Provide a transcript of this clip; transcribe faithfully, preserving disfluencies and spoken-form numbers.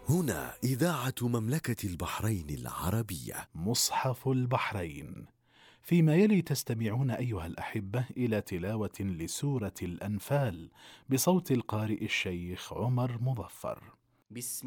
هنا إذاعة مملكة البحرين العربية. مصحف البحرين. فيما يلي تستمعون أيها الأحبة إلى تلاوة لسورة الأنفال بصوت القارئ الشيخ عمر مظفر. بسم